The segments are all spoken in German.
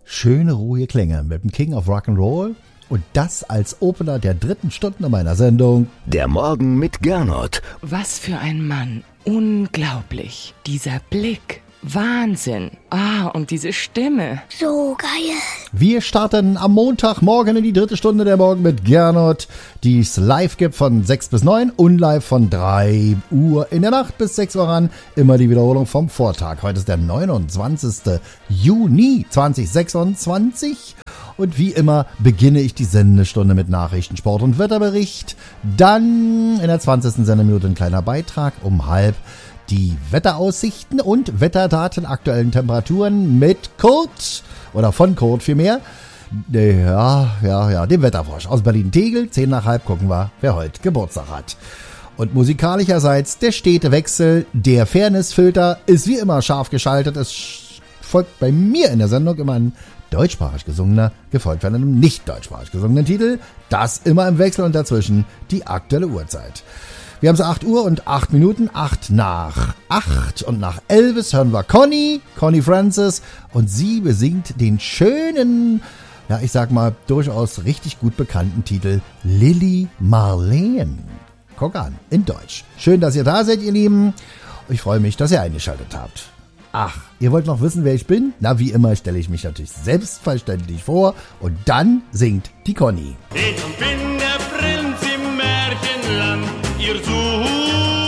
Schöne, ruhige Klänge mit dem King of Rock'n'Roll und das als Opener der 3. Stunde meiner Sendung. Der Morgen mit Gernot. Was für ein Mann. Unglaublich. Dieser Blick. Wahnsinn. Und diese Stimme. So geil. Wir starten am Montagmorgen in die 3. Stunde der Morgen mit Gernot, die es live gibt von 6 bis 9 und live von 3 Uhr in der Nacht bis 6 Uhr ran. Immer die Wiederholung vom Vortag. Heute ist der 29. Juni 2026. Und wie immer beginne ich die Sendestunde mit Nachrichten, Sport und Wetterbericht. Dann in der 20. Sendeminute ein kleiner Beitrag um halb. Die Wetteraussichten und Wetterdaten, aktuellen Temperaturen mit Kurt, oder von Kurt vielmehr. Ja, dem Wetterfrosch aus Berlin-Tegel. 10 nach halb gucken wir, wer heute Geburtstag hat. Und musikalischerseits der stete Wechsel, der Fairnessfilter ist wie immer scharf geschaltet. Es folgt bei mir in der Sendung immer ein deutschsprachig gesungener, gefolgt von einem nicht deutschsprachig gesungenen Titel. Das immer im Wechsel und dazwischen die aktuelle Uhrzeit. Wir haben so 8 Uhr und 8 Minuten, 8 nach 8 und nach Elvis hören wir Connie Francis und sie besingt den schönen, ja ich sag mal durchaus richtig gut bekannten Titel Lili Marleen. Guck an, in Deutsch. Schön, dass ihr da seid, ihr Lieben. Ich freue mich, dass ihr eingeschaltet habt. Ach, ihr wollt noch wissen, wer ich bin? Na, wie immer stelle ich mich natürlich selbstverständlich vor und dann singt die Connie. Ich bin der Prinz im Märchenland, ihr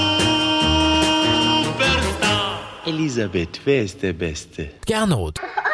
Superstar. Elisabeth, wer ist der Beste? Gernot.